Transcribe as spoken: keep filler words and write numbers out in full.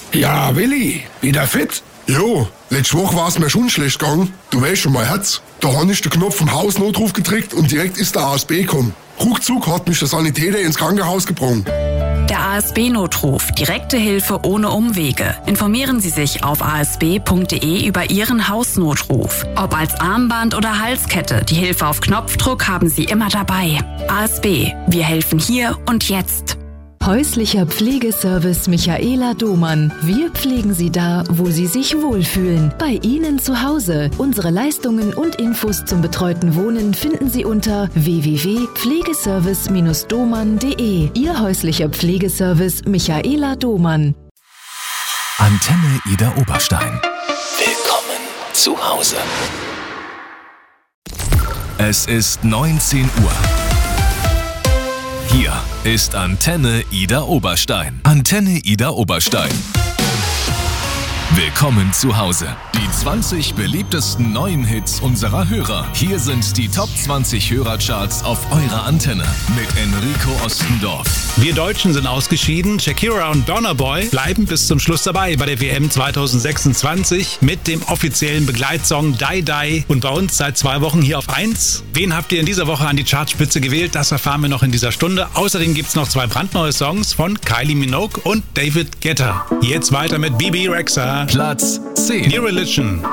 Ja, Willi, wieder fit? Jo, letzte Woche war es mir schon schlecht gegangen. Du weißt schon, mein Herz. Da habe ich den Knopf vom Hausnotruf gedrückt und direkt ist der A S B gekommen. Ruckzuck hat mich der Sanitäter ins Krankenhaus gebracht. Der A S B-Notruf. Direkte Hilfe ohne Umwege. Informieren Sie sich auf a s b punkt d e über Ihren Hausnotruf. Ob als Armband oder Halskette, die Hilfe auf Knopfdruck haben Sie immer dabei. A S B. Wir helfen hier und jetzt. Häuslicher Pflegeservice Michaela Domann. Wir pflegen Sie da, wo Sie sich wohlfühlen. Bei Ihnen zu Hause. Unsere Leistungen und Infos zum betreuten Wohnen finden Sie unter w w w punkt pflegeservice dash domann punkt d e. Ihr häuslicher Pflegeservice Michaela Domann. Antenne Ida Oberstein. Willkommen zu Hause. Es ist neunzehn Uhr. Hier ist Antenne Ida Oberstein. Antenne Ida Oberstein. Willkommen zu Hause. Die zwanzig beliebtesten neuen Hits unserer Hörer. Hier sind die Top zwanzig Hörercharts auf eurer Antenne mit Enrico Ostendorf. Wir Deutschen sind ausgeschieden. Shakira und Burna Boy bleiben bis zum Schluss dabei bei der W M zwanzig sechsundzwanzig mit dem offiziellen Begleitsong Die Die und bei uns seit zwei Wochen hier auf eins. Wen habt ihr in dieser Woche an die Chartspitze gewählt? Das erfahren wir noch in dieser Stunde. Außerdem gibt es noch zwei brandneue Songs von Kylie Minogue und David Guetta. Jetzt weiter mit Bebe Rexha. Platz zehn. New Religion.